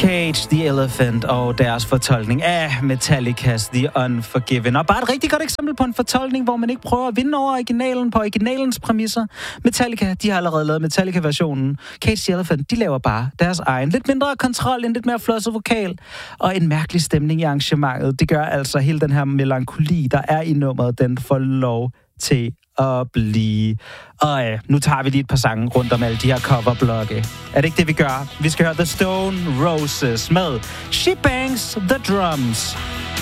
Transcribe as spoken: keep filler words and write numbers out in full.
Cage the Elephant og deres fortolkning af Metallicas The Unforgiven. Og bare et rigtig godt eksempel på en fortolkning, hvor man ikke prøver at vinde over originalen på originalens præmisser. Metallica, de har allerede lavet Metallica-versionen. Cage the Elephant, de laver bare deres egen. Lidt mindre kontrol, en lidt mere flosset vokal og en mærkelig stemning i arrangementet. Det gør altså hele den her melankoli, der er i nummeret, den får lov til at blive. Og ja, nu tager vi lige et par sange rundt om alle de her coverblokke. Er det ikke det, vi gør? Vi skal høre The Stone Roses med She Bangs the Drums.